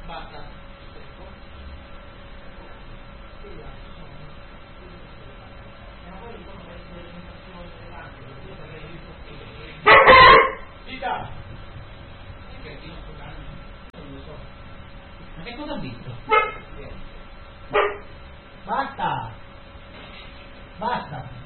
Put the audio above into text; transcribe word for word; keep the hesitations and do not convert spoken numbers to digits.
Basta. Ecco. Ma poi sono le presentazioni eleganti, io perché io so che Vita! Che ti non lo so. Ma che cosa ha visto? Basta! Basta!